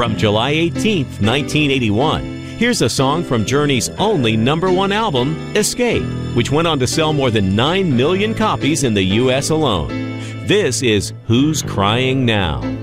From July 18, 1981, here's a song from Journey's only #1 album, Escape, which went on to sell more than 9 million copies in the U.S. alone. This is Who's Crying Now?